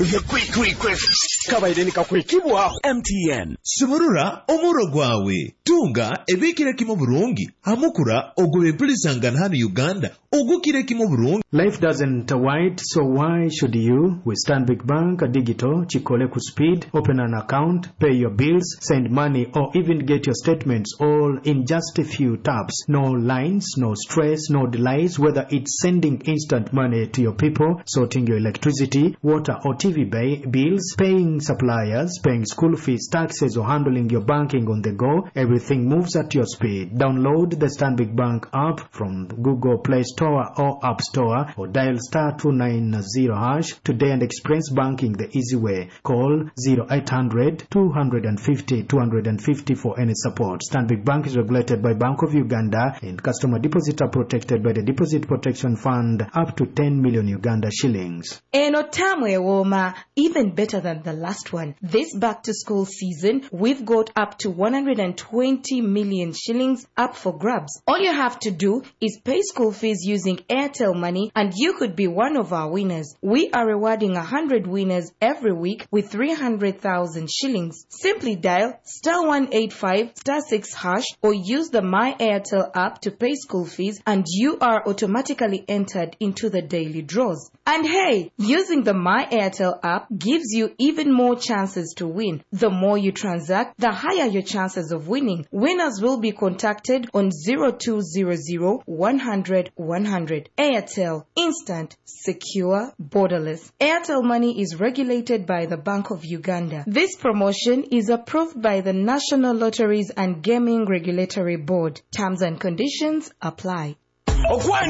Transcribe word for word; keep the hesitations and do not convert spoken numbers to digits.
The quick request. Kabaideni kakwekibwa M T N. Sumurura omuro gwawe. Tunga ebikire kimo burungi. Hamukura ogwe mpulisanga hano Uganda. Ogukire kimo burungi. Life doesn't wait, so why should you? With Stanbic Bank Digital, Chikoleku Speed, open an account, pay your bills, send money, or even get your statements all in just a few taps. No lines, no stress, no delays, whether it's sending instant money to your people, sorting your electricity, water or T V bay, bills, paying suppliers, paying school fees, taxes, or handling your banking on the go. Everything moves at your speed. Download the Stanbic Bank app from the Google Play Store or App Store, or dial star two nine zero hash today and experience banking the easy way. Call zero eight hundred, two fifty, two fifty for any support. Stanbic Bank is regulated by Bank of Uganda, and customer deposits are protected by the Deposit Protection Fund up to ten million Uganda shillings. Eno tamwe woma, even better than the last one. This back to school season, we've got up to one hundred twenty million shillings up for grabs. All you have to do is pay school fees using Airtel Money, and you could be one of our winners. We are rewarding one hundred winners every week with three hundred thousand shillings. Simply dial star one eight five star six hash or use the My Airtel app to pay school fees, and you are automatically entered into the daily draws. And hey, using the My Airtel app gives you even more chances to win. The more you transact, the higher your chances of winning. Winners will be contacted on zero two zero zero, one hundred, one hundred. Airtel, instant, secure, borderless. Airtel Money is regulated by the Bank of Uganda. This promotion is approved by the National Lotteries and Gaming Regulatory Board. Terms and conditions apply.